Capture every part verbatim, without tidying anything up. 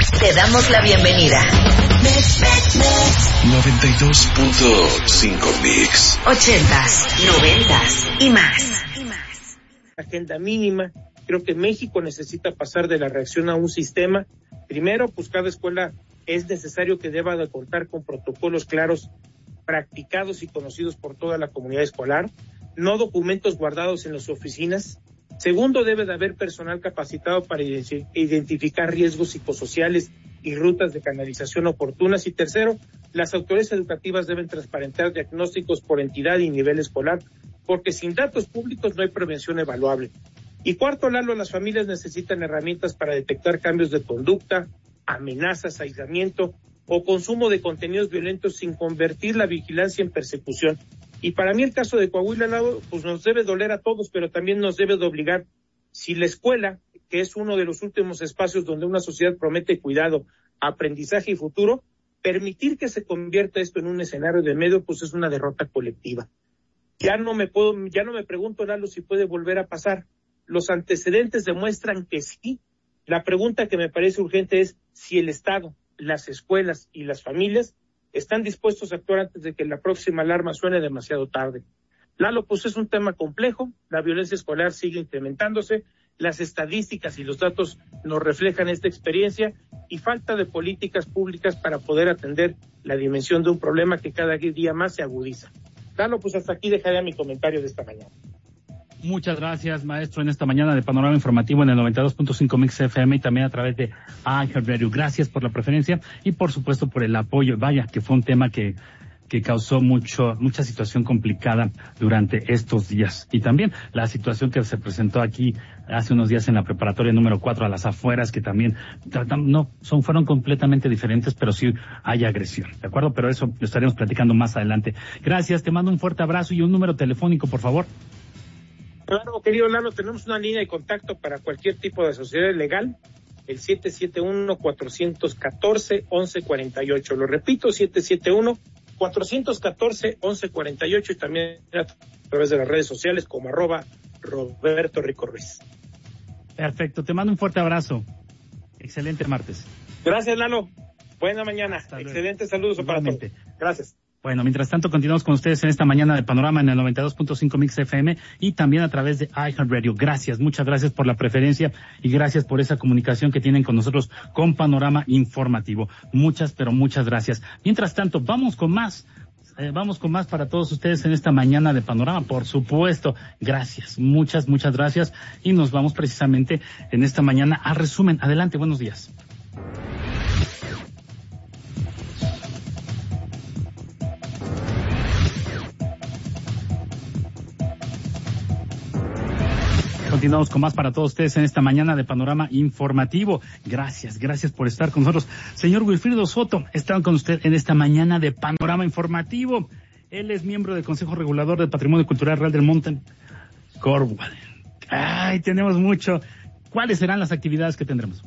Te damos la bienvenida. noventa y dos punto cinco Mix. Ochentas, noventas y más. Agenda mínima. Creo que México necesita pasar de la reacción a un sistema. Primero, pues cada escuela es necesario que deba de contar con protocolos claros, practicados y conocidos por toda la comunidad escolar, no documentos guardados en las oficinas. Segundo, debe de haber personal capacitado para identificar riesgos psicosociales y rutas de canalización oportunas. Y tercero, las autoridades educativas deben transparentar diagnósticos por entidad y nivel escolar, porque sin datos públicos no hay prevención evaluable. Y cuarto, Lalo, las familias necesitan herramientas para detectar cambios de conducta, amenazas, aislamiento o consumo de contenidos violentos sin convertir la vigilancia en persecución. Y para mí el caso de Coahuila, Lalo, pues nos debe doler a todos, pero también nos debe de obligar. Si la escuela, que es uno de los últimos espacios donde una sociedad promete cuidado, aprendizaje y futuro, permitir que se convierta esto en un escenario de miedo, pues es una derrota colectiva. Ya no me puedo, ya no me pregunto, Lalo, si puede volver a pasar. Los antecedentes demuestran que sí. La pregunta que me parece urgente es si el Estado, las escuelas y las familias están dispuestos a actuar antes de que la próxima alarma suene demasiado tarde. Lalo, pues es un tema complejo, la violencia escolar sigue incrementándose, las estadísticas y los datos nos reflejan esta experiencia y falta de políticas públicas para poder atender la dimensión de un problema que cada día más se agudiza. Lalo, pues hasta aquí dejaré mi comentario de esta mañana. Muchas gracias, maestro, en esta mañana de Panorama Informativo en el noventa y dos punto cinco Mix F M y también a través de iHeartRadio. Gracias por la preferencia y por supuesto por el apoyo. Vaya, que fue un tema que que causó mucho mucha situación complicada durante estos días. Y también la situación que se presentó aquí hace unos días en la preparatoria número cuatro a las afueras, que también no son fueron completamente diferentes, pero sí hay agresión, ¿de acuerdo? Pero eso lo estaremos platicando más adelante. Gracias, te mando un fuerte abrazo y un número telefónico, por favor. Claro, querido Lalo, tenemos una línea de contacto para cualquier tipo de sociedad legal, el siete siete uno, cuatro uno cuatro, once cuarenta y ocho. Lo repito, siete siete uno, cuatro uno cuatro, once cuarenta y ocho y también a través de las redes sociales como arroba Roberto Rico Ruiz. Perfecto, te mando un fuerte abrazo. Excelente martes. Gracias, Lalo. Buena mañana. Excelentes saludos para todos. Gracias. Bueno, mientras tanto continuamos con ustedes en esta mañana de Panorama en el noventa y dos punto cinco Mix F M y también a través de iHeartRadio. Gracias, muchas gracias por la preferencia y gracias por esa comunicación que tienen con nosotros con Panorama Informativo. Muchas, pero muchas gracias. Mientras tanto, vamos con más. Eh, vamos con más para todos ustedes en esta mañana de Panorama, por supuesto. Gracias, muchas, muchas gracias. Y nos vamos precisamente en esta mañana al resumen. Adelante, buenos días. Continuamos con más para todos ustedes en esta mañana de Panorama Informativo. Gracias, gracias por estar con nosotros. Señor Wilfrido Soto, están con usted en esta mañana de Panorama Informativo. Él es miembro del Consejo Regulador del Patrimonio Cultural Real del Monte Cornwall. Ay, tenemos mucho. ¿Cuáles serán las actividades que tendremos?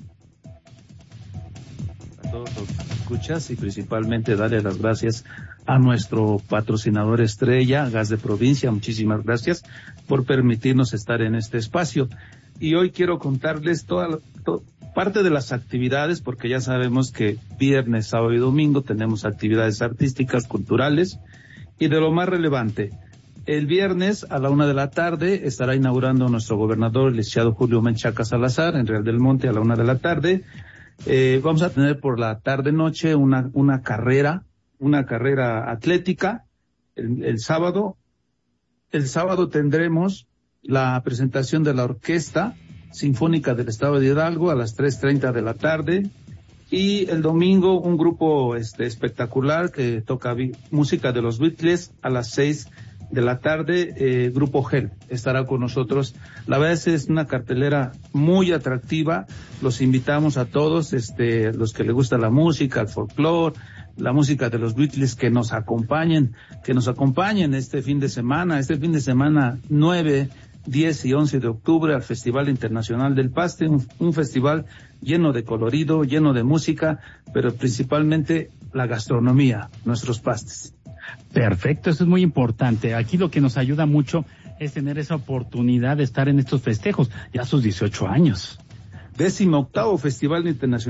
A todos los que escuchas y principalmente darle las gracias a nuestro patrocinador estrella, Gas de Provincia. Muchísimas gracias por permitirnos estar en este espacio. Y hoy quiero contarles toda to, parte de las actividades, porque ya sabemos que viernes, sábado y domingo tenemos actividades artísticas, culturales, y de lo más relevante, el viernes a la una de la tarde estará inaugurando nuestro gobernador, el licenciado Julio Menchaca Salazar, en Real del Monte a la una de la tarde. Eh, vamos a tener por la tarde-noche una, una carrera, una carrera atlética el, el sábado. El sábado tendremos la presentación de la Orquesta Sinfónica del Estado de Hidalgo a las tres treinta de la tarde. Y el domingo un grupo este espectacular que toca vi- música de los Beatles a las seis de la tarde. Eh, Grupo Gel estará con nosotros. La verdad es, es una cartelera muy atractiva. Los invitamos a todos, este, los que les gusta la música, el folclore, la música de los Beatles, que nos acompañen, que nos acompañen este fin de semana, este fin de semana nueve, diez y once de octubre al Festival Internacional del Paste, un, un festival lleno de colorido, lleno de música, pero principalmente la gastronomía, nuestros pastes. Perfecto, eso es muy importante. Aquí lo que nos ayuda mucho es tener esa oportunidad de estar en estos festejos, ya a sus dieciocho años. Décimo octavo Festival Internacional